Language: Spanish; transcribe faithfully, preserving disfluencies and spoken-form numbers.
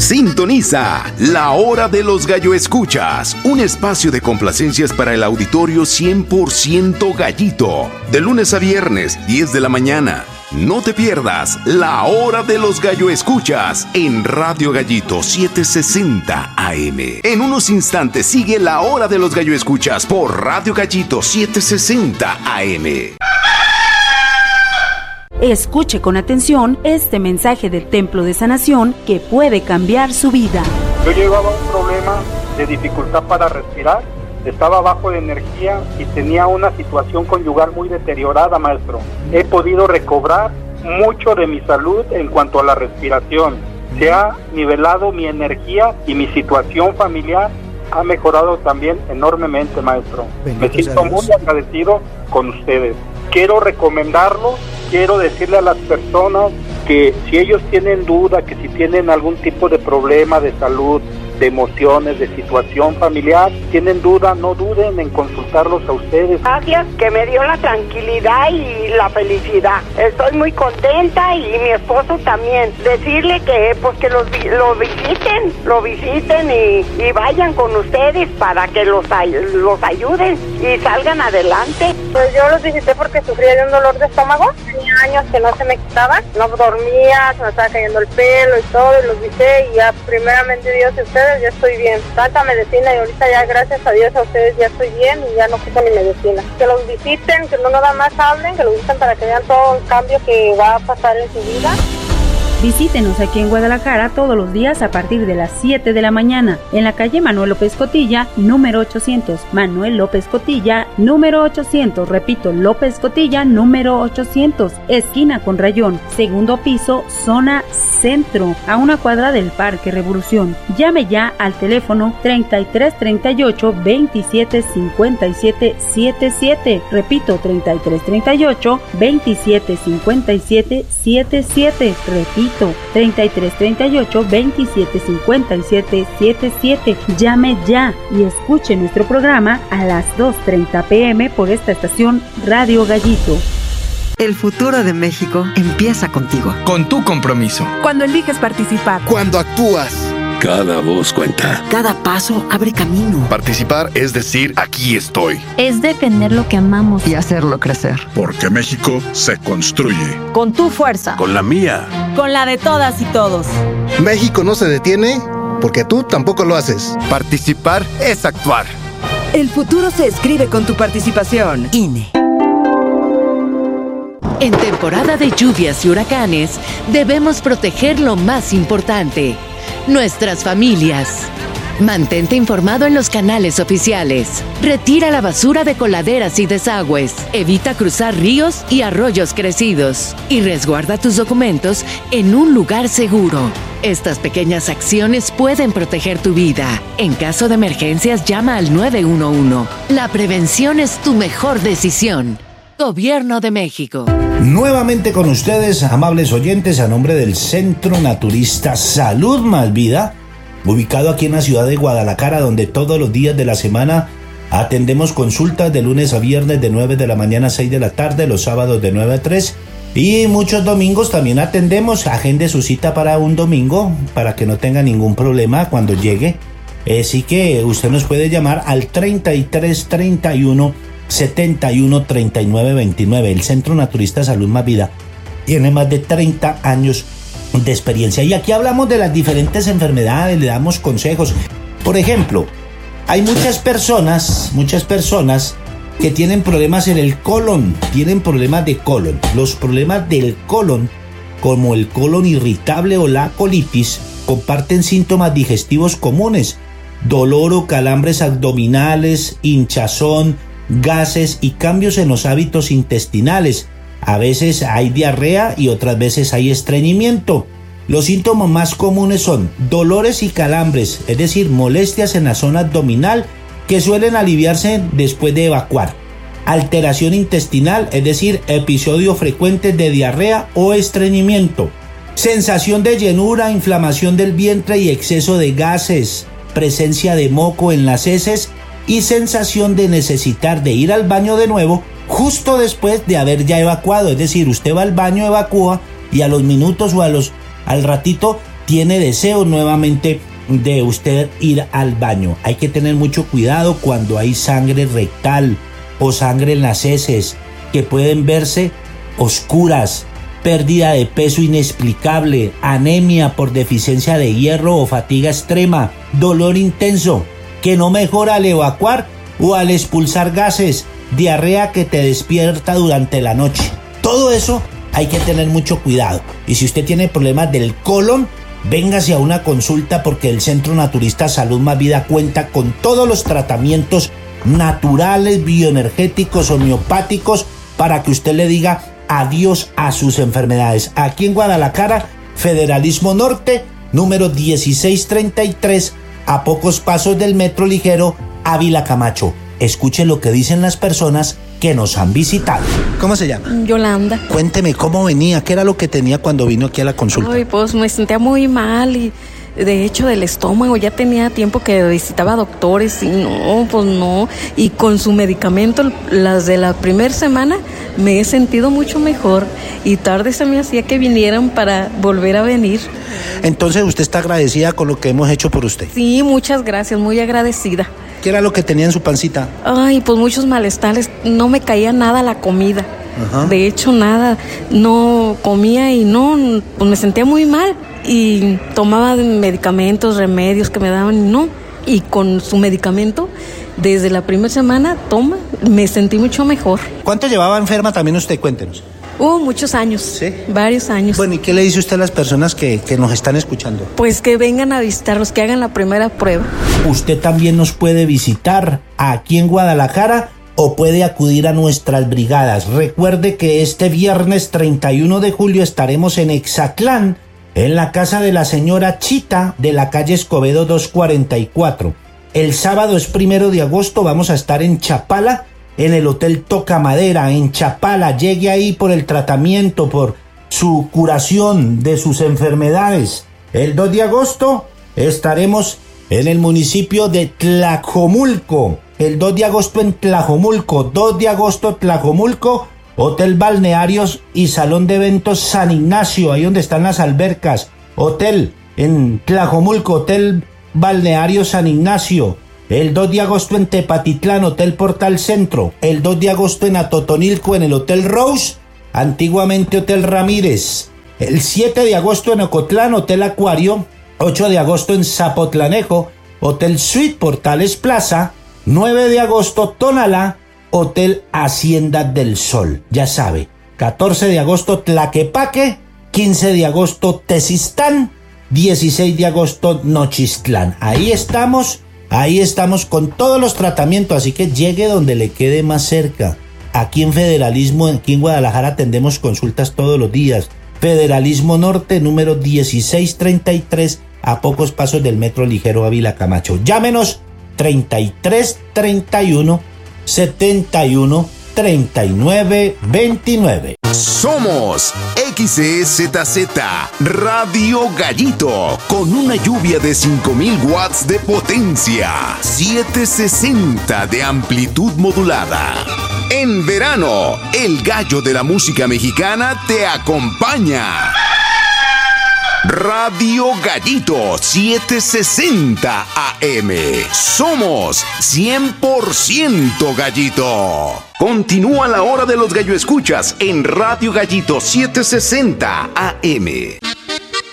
Sintoniza La Hora de los Gallo Escuchas, un espacio de complacencias para el auditorio cien por ciento gallito. De lunes a viernes, diez de la mañana. No te pierdas La Hora de los Gallo Escuchas en Radio Gallito setecientos sesenta A M. En unos instantes sigue La Hora de los Gallo Escuchas por Radio Gallito setecientos sesenta A M. Escuche con atención este mensaje del Templo de Sanación que puede cambiar su vida. Yo llevaba un problema de dificultad para respirar, estaba bajo de energía y tenía una situación conyugal muy deteriorada, maestro. He podido recobrar mucho de mi salud en cuanto a la respiración. Se ha nivelado mi energía y mi situación familiar ha mejorado también enormemente, maestro. Bendito Me siento muy agradecido con ustedes. Quiero recomendarlo, quiero decirle a las personas que si ellos tienen duda, que si tienen algún tipo de problema de salud, de emociones, de situación familiar, tienen duda, no duden en consultarlos a ustedes. Gracias, que me dio la tranquilidad y la felicidad. Estoy muy contenta y mi esposo también. Decirle que pues que los, lo visiten, lo visiten y, y vayan con ustedes para que los, los ayuden y salgan adelante. Pues yo los visité porque sufría de un dolor de estómago. Tenía años que no se me quitaba, no dormía, se me estaba cayendo el pelo y todo, y los visité y ya primeramente Dios y ustedes ya estoy bien. Tanta medicina y ahorita ya gracias a Dios a ustedes ya estoy bien y ya no quito ni medicina. Que los visiten, que no nada más hablen, que los visiten para que vean todo el cambio que va a pasar en su vida. Visítenos aquí en Guadalajara todos los días a partir de las siete de la mañana en la calle Manuel López Cotilla, número ochocientos. Manuel López Cotilla, número ochocientos. Repito, López Cotilla, número ochocientos. Esquina con Rayón, segundo piso, zona centro, a una cuadra del Parque Revolución. Llame ya al teléfono treinta y tres treinta y ocho veintisiete cincuenta y siete setenta y siete. Repito, treinta y tres treinta y ocho veintisiete cincuenta y siete setenta y siete. Repito, treinta y tres treinta y ocho veintisiete cincuenta y siete setenta y siete. Llame ya y escuche nuestro programa a las dos treinta pm por esta estación Radio Gallito. El futuro de México empieza contigo. Con tu compromiso. Cuando eliges participar. Cuando actúas. Cada voz cuenta. Cada paso abre camino. Participar es decir, aquí estoy. Es defender lo que amamos. Y hacerlo crecer. Porque México se construye. Con tu fuerza. Con la mía. Con la de todas y todos. México no se detiene porque tú tampoco lo haces. Participar es actuar. El futuro se escribe con tu participación. I N E. En temporada de lluvias y huracanes, debemos proteger lo más importante, nuestras familias. Mantente informado en los canales oficiales. Retira la basura de coladeras y desagües. Evita cruzar ríos y arroyos crecidos. Y resguarda tus documentos en un lugar seguro. Estas pequeñas acciones pueden proteger tu vida. En caso de emergencias, llama al nueve uno uno. La prevención es tu mejor decisión. Gobierno de México. Nuevamente con ustedes, amables oyentes, a nombre del Centro Naturista Salud Más Vida, ubicado aquí en la ciudad de Guadalajara, donde todos los días de la semana atendemos consultas de lunes a viernes de nueve de la mañana a seis de la tarde, los sábados de nueve a tres, y muchos domingos también atendemos. Agende su cita para un domingo para que no tenga ningún problema cuando llegue. Así que usted nos puede llamar al treinta y tres treinta y uno setenta y uno treinta y nueve veintinueve. El Centro Naturista Salud Más Vida tiene más de treinta años de experiencia y aquí hablamos de las diferentes enfermedades, le damos consejos. Por ejemplo, hay muchas personas, muchas personas que tienen problemas en el colon, tienen problemas de colon. Los problemas del colon, como el colon irritable o la colitis, comparten síntomas digestivos comunes: dolor o calambres abdominales, hinchazón, gases y cambios en los hábitos intestinales. A veces hay diarrea y otras veces hay estreñimiento. Los síntomas más comunes son dolores y calambres, es decir, molestias en la zona abdominal que suelen aliviarse después de evacuar. Alteración intestinal, es decir, episodios frecuentes de diarrea o estreñimiento. Sensación de llenura, inflamación del vientre y exceso de gases. Presencia de moco en las heces y sensación de necesitar de ir al baño de nuevo justo después de haber ya evacuado. Es decir, usted va al baño, evacúa y a los minutos o a los, al ratito tiene deseo nuevamente de usted ir al baño. Hay que tener mucho cuidado cuando hay sangre rectal o sangre en las heces que pueden verse oscuras, pérdida de peso inexplicable, anemia por deficiencia de hierro o fatiga extrema, dolor intenso que no mejora al evacuar o al expulsar gases, diarrea que te despierta durante la noche. Todo eso hay que tener mucho cuidado. Y si usted tiene problemas del colon, véngase a una consulta porque el Centro Naturista Salud Más Vida cuenta con todos los tratamientos naturales, bioenergéticos, homeopáticos para que usted le diga adiós a sus enfermedades. Aquí en Guadalajara, Federalismo Norte, número dieciséis treinta y tres, a pocos pasos del Metro Ligero, Ávila Camacho. Escuche lo que dicen las personas que nos han visitado. ¿Cómo se llama? Yolanda. Cuénteme cómo venía, qué era lo que tenía cuando vino aquí a la consulta. Ay, pues me sentía muy mal y de hecho del estómago ya tenía tiempo que visitaba doctores y no, pues no. Y con su medicamento, las de la primera semana, me he sentido mucho mejor y tarde se me hacía que vinieran para volver a venir. Entonces usted está agradecida con lo que hemos hecho por usted. Sí, muchas gracias, muy agradecida. ¿Qué era lo que tenía en su pancita? Ay, pues muchos malestares, no me caía nada la comida. Ajá. De hecho, nada, no comía y no, pues me sentía muy mal. Y tomaba medicamentos, remedios que me daban y no. Y con su medicamento, desde la primera semana, toma, me sentí mucho mejor. ¿Cuánto llevaba enferma también usted? Cuéntenos. Uh, muchos años. ¿Sí? Varios años. Bueno, ¿y qué le dice usted a las personas que, que nos están escuchando? Pues que vengan a visitarlos, que hagan la primera prueba. Usted también nos puede visitar aquí en Guadalajara o puede acudir a nuestras brigadas. Recuerde que este viernes treinta y uno de julio estaremos en Exatlán, en la casa de la señora Chita de la calle Escobedo doscientos cuarenta y cuatro. El sábado es primero de agosto, vamos a estar en Chapala, en el Hotel Toca Madera, en Chapala. Llegue ahí por el tratamiento, por su curación de sus enfermedades. El dos de agosto estaremos en el municipio de Tlajomulco. El dos de agosto en Tlajomulco, dos de agosto Tlajomulco, Hotel Balnearios y Salón de Eventos San Ignacio, ahí donde están las albercas. Hotel en Tlajomulco, Hotel Balneario San Ignacio. El dos de agosto en Tepatitlán, Hotel Portal Centro. El dos de agosto en Atotonilco, en el Hotel Rose, antiguamente Hotel Ramírez. El siete de agosto en Ocotlán, Hotel Acuario. ocho de agosto en Zapotlanejo, Hotel Suite Portales Plaza. nueve de agosto Tonalá, Hotel Hacienda del Sol. Ya sabe, catorce de agosto Tlaquepaque, quince de agosto Tezistán, dieciséis de agosto Nochistlán. Ahí estamos, ahí estamos con todos los tratamientos, así que llegue donde le quede más cerca. Aquí en Federalismo, aquí en Guadalajara atendemos consultas todos los días. Federalismo Norte, número dieciséis treinta y tres, a pocos pasos del Metro Ligero Ávila Camacho. Llámenos treinta y tres treinta y uno setenta y uno treinta y nueve veintinueve. Somos X E Z Z Radio Gallito, con una lluvia de cinco mil watts de potencia, setecientos sesenta de amplitud modulada. En verano, el gallo de la música mexicana te acompaña. Radio Gallito setecientos sesenta A M. Somos cien por ciento gallito. Continúa la hora de los gallo escuchas en Radio Gallito setecientos sesenta A M.